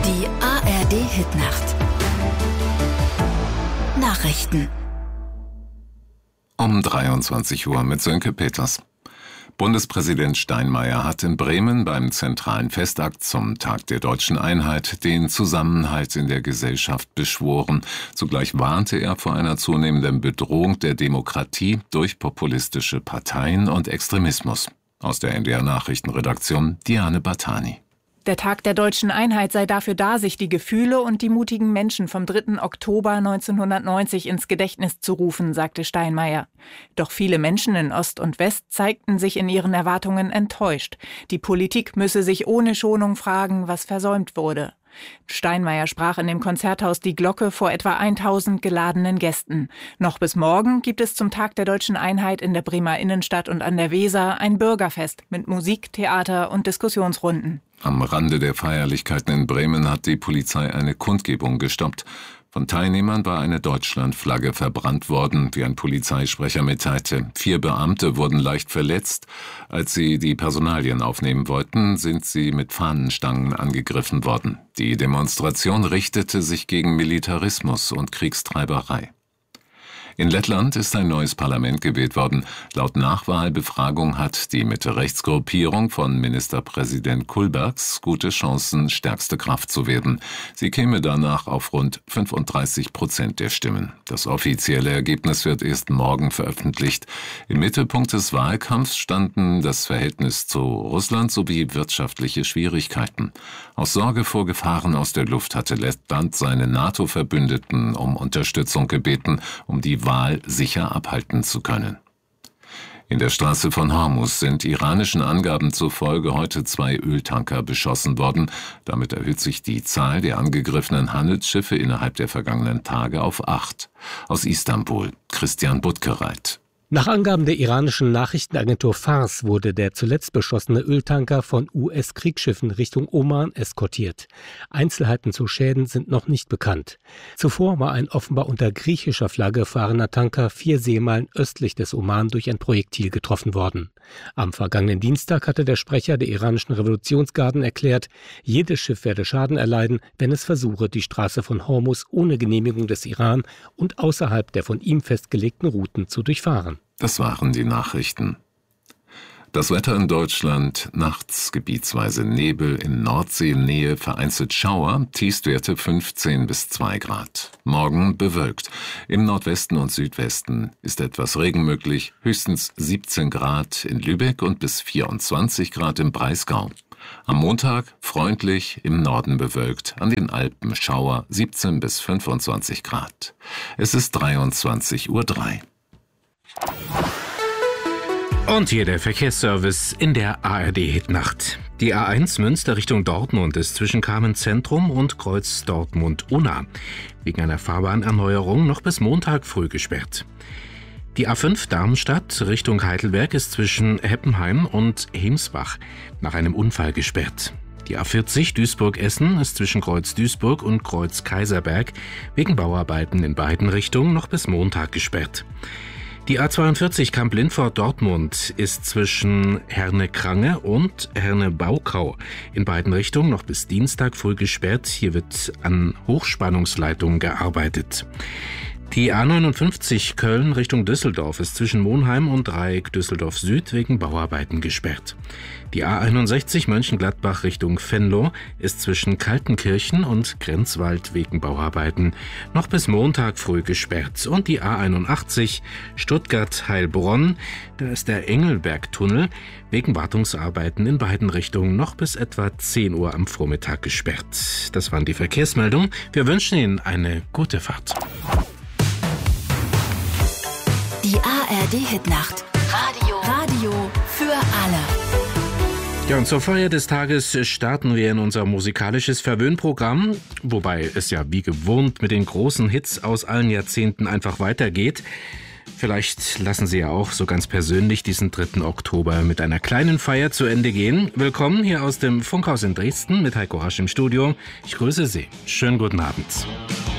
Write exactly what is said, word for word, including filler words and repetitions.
Die A R D-Hitnacht. Nachrichten. Um dreiundzwanzig Uhr mit Sönke Peters. Bundespräsident Steinmeier hat in Bremen beim zentralen Festakt zum Tag der Deutschen Einheit den Zusammenhalt in der Gesellschaft beschworen. Zugleich warnte er vor einer zunehmenden Bedrohung der Demokratie durch populistische Parteien und Extremismus. Aus der N D R-Nachrichtenredaktion Diane Batani. Der Tag der Deutschen Einheit sei dafür da, sich die Gefühle und die mutigen Menschen vom dritten Oktober neunzehnhundertneunzig ins Gedächtnis zu rufen, sagte Steinmeier. Doch viele Menschen in Ost und West zeigten sich in ihren Erwartungen enttäuscht. Die Politik müsse sich ohne Schonung fragen, was versäumt wurde. Steinmeier sprach in dem Konzerthaus Die Glocke vor etwa tausend geladenen Gästen. Noch bis morgen gibt es zum Tag der Deutschen Einheit in der Bremer Innenstadt und an der Weser ein Bürgerfest mit Musik, Theater und Diskussionsrunden. Am Rande der Feierlichkeiten in Bremen hat die Polizei eine Kundgebung gestoppt. Von Teilnehmern war eine Deutschlandflagge verbrannt worden, wie ein Polizeisprecher mitteilte. Vier Beamte wurden leicht verletzt. Als sie die Personalien aufnehmen wollten, sind sie mit Fahnenstangen angegriffen worden. Die Demonstration richtete sich gegen Militarismus und Kriegstreiberei. In Lettland ist ein neues Parlament gewählt worden. Laut Nachwahlbefragung hat die Mitte-Rechts-Gruppierung von Ministerpräsident Kulbergs gute Chancen, stärkste Kraft zu werden. Sie käme danach auf rund fünfunddreißig Prozent der Stimmen. Das offizielle Ergebnis wird erst morgen veröffentlicht. Im Mittelpunkt des Wahlkampfs standen das Verhältnis zu Russland sowie wirtschaftliche Schwierigkeiten. Aus Sorge vor Gefahren aus der Luft hatte Lettland seine NATO-Verbündeten um Unterstützung gebeten, um die Wahl sicher abhalten zu können. In der Straße von Hormuz sind iranischen Angaben zufolge heute zwei Öltanker beschossen worden. Damit erhöht sich die Zahl der angegriffenen Handelsschiffe innerhalb der vergangenen Tage auf acht. Aus Istanbul, Christian Buttgereit. Nach Angaben der iranischen Nachrichtenagentur Fars wurde der zuletzt beschossene Öltanker von U S-Kriegsschiffen Richtung Oman eskortiert. Einzelheiten zu Schäden sind noch nicht bekannt. Zuvor war ein offenbar unter griechischer Flagge fahrender Tanker vier Seemeilen östlich des Oman durch ein Projektil getroffen worden. Am vergangenen Dienstag hatte der Sprecher der iranischen Revolutionsgarden erklärt, jedes Schiff werde Schaden erleiden, wenn es versuche, die Straße von Hormuz ohne Genehmigung des Iran und außerhalb der von ihm festgelegten Routen zu durchfahren. Das waren die Nachrichten. Das Wetter in Deutschland: nachts gebietsweise Nebel, in Nordseenähe vereinzelt Schauer, Tiefstwerte fünfzehn bis zwei Grad. Morgen bewölkt. Im Nordwesten und Südwesten ist etwas Regen möglich, höchstens siebzehn Grad in Lübeck und bis vierundzwanzig Grad im Breisgau. Am Montag freundlich, im Norden bewölkt, an den Alpen Schauer, siebzehn bis fünfundzwanzig Grad. Es ist dreiundzwanzig Uhr drei. Und hier der Verkehrsservice in der A R D-Hitnacht. Die A eins Münster Richtung Dortmund ist zwischen Kamenz-Zentrum und Kreuz Dortmund-Unna wegen einer Fahrbahnerneuerung noch bis Montag früh gesperrt. Die A fünf Darmstadt Richtung Heidelberg ist zwischen Heppenheim und Hemsbach nach einem Unfall gesperrt. Die A vierzig Duisburg-Essen ist zwischen Kreuz Duisburg und Kreuz Kaiserberg wegen Bauarbeiten in beiden Richtungen noch bis Montag gesperrt. Die A zweiundvierzig Kamp-Lindfort-Dortmund ist zwischen Herne-Krange und Herne-Baukau in beiden Richtungen noch bis Dienstag früh gesperrt. Hier wird an Hochspannungsleitungen gearbeitet. Die A neunundfünfzig Köln Richtung Düsseldorf ist zwischen Monheim und Dreieck Düsseldorf Süd wegen Bauarbeiten gesperrt. Die A einundsechzig Mönchengladbach Richtung Venlo ist zwischen Kaltenkirchen und Grenzwald wegen Bauarbeiten noch bis Montag früh gesperrt. Und die A einundachtzig Stuttgart-Heilbronn, da ist der Engelbergtunnel wegen Wartungsarbeiten in beiden Richtungen noch bis etwa zehn Uhr am Vormittag gesperrt. Das waren die Verkehrsmeldungen. Wir wünschen Ihnen eine gute Fahrt. Die A R D-Hitnacht. Radio. Radio für alle. Ja, und zur Feier des Tages starten wir in unser musikalisches Verwöhnprogramm, wobei es ja wie gewohnt mit den großen Hits aus allen Jahrzehnten einfach weitergeht. Vielleicht lassen Sie ja auch so ganz persönlich diesen dritten Oktober mit einer kleinen Feier zu Ende gehen. Willkommen hier aus dem Funkhaus in Dresden mit Heiko Rasch im Studio. Ich grüße Sie. Schönen guten Abend.